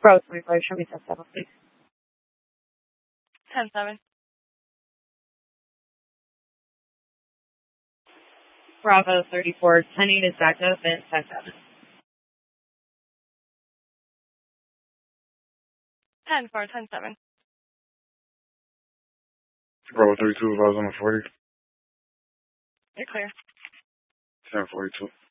Bravo 25, show me 10-7, please. 10-7. Bravo 34, 10-8 is backed up and 10-7. 10-4, 10-7. Bravo 32, if I was on the 40. You're clear. 10-42.